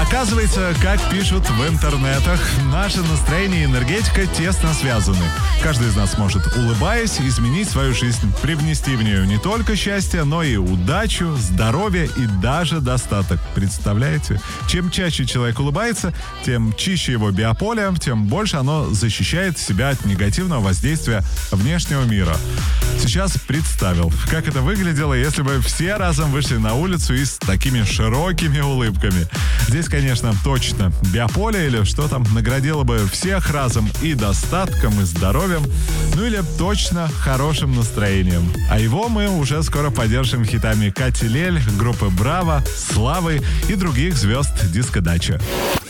Оказывается, как пишут в интернетах, наше настроение и энергетика тесно связаны. Каждый из нас может, улыбаясь, изменить свою жизнь, привнести в нее не только счастье, но и удачу, здоровье и даже достаток. Представляете? Чем чаще человек улыбается, тем чище его биополе, тем больше оно защищает себя от негативного воздействия внешнего мира. Сейчас представил, как это выглядело, если бы все разом вышли на улицу и с такими широкими улыбками. Здесь, конечно, точно биополе или что там наградило бы всех разом и достатком, и здоровьем, ну или точно хорошим настроением. А его мы уже скоро поддержим хитами Кати Лель, группы Браво, Славы и других звезд диско-дачи.